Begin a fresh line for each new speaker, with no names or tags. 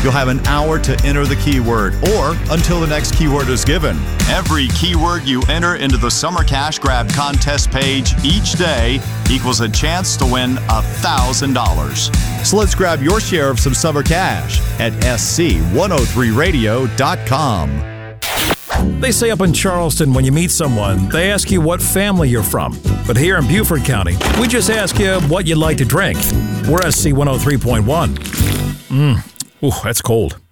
You'll have an hour to enter the keyword or until the next keyword is given. Every keyword you enter into the Summer Cash Grab contest page each day equals a chance to win $1,000. So let's grab your share of some summer cash at SC103radio.com.
They say up in Charleston, when you meet someone, they ask you what family you're from. But here in Beaufort County, we just ask you what you'd like to drink. We're SC 103.1. Ooh, that's cold.